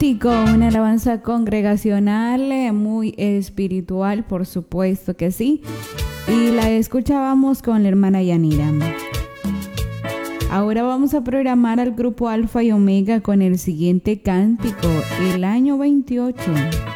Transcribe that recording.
Una alabanza congregacional, muy espiritual, por supuesto que sí. Y la escuchábamos con la hermana Yanira. Ahora vamos a programar al grupo Alfa y Omega con el siguiente cántico, el año 28.